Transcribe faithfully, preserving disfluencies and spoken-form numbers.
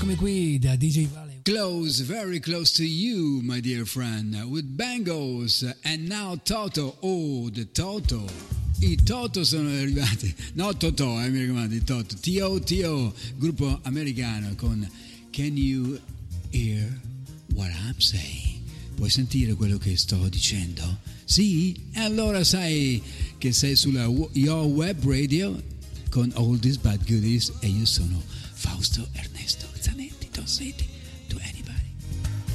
Eccomi qui da D J Vale. Close, very close to you, my dear friend, with Bangles and now Toto. Oh, the Toto. I Toto sono arrivati. No, Totò, eh, mi raccomando, i Toto. T O T O, gruppo americano con Can You Hear What I'm Saying? Puoi sentire quello che sto dicendo? Sì? E allora sai che sei sulla Your Web Radio con All These Bad Goodies e io sono Fausto Ernesto Zanetti. Don't say it to anyone.